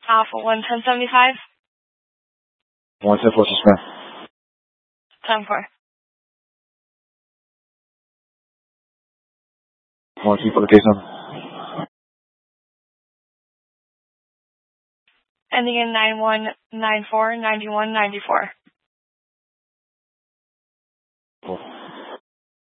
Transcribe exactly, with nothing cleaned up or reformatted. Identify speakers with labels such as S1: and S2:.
S1: Alpha one ten seventy-five.
S2: one ten four suspend.
S1: ten four.
S2: one two for the case number.
S1: Ending in nine one nine four, ninety-one ninety-four.